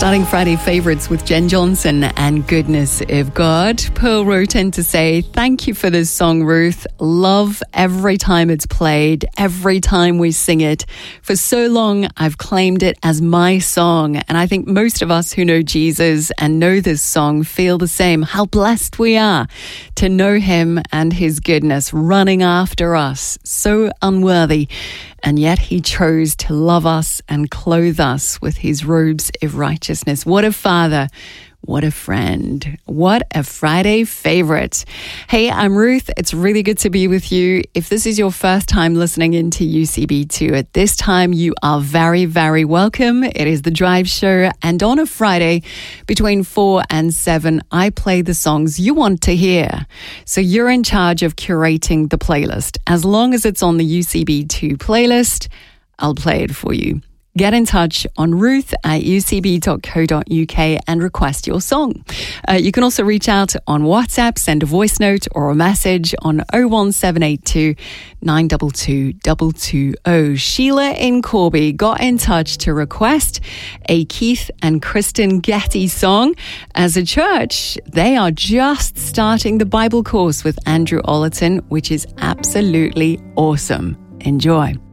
Starting Friday favourites with Jen Johnson and Goodness of God. Pearl wrote in to say, thank you for this song, Ruth. Love every time it's played, every time we sing it. For so long, I've claimed it as my song. And I think most of us who know Jesus and know this song feel the same. How blessed we are to know him and his goodness running after us. So unworthy. And yet he chose to love us and clothe us with his robes of righteousness. What a father. What a friend. What a Friday favorite. Hey, I'm Ruth. It's really good to be with you. If this is your first time listening into UCB2 at this time, you are very, very welcome. It is the Drive Show. And on a Friday between 4 and 7, I play the songs you want to hear. So you're in charge of curating the playlist. As long as it's on the UCB2 playlist, I'll play it for you. Get in touch on ruth@ucb.co.uk and request your song. You can also reach out on WhatsApp, send a voice note or a message on 01782 922 220. Sheila in Corby got in touch to request a Keith and Kristen Getty song. As a church, they are just starting the Bible course with Andrew Ollerton, which is absolutely awesome. Enjoy.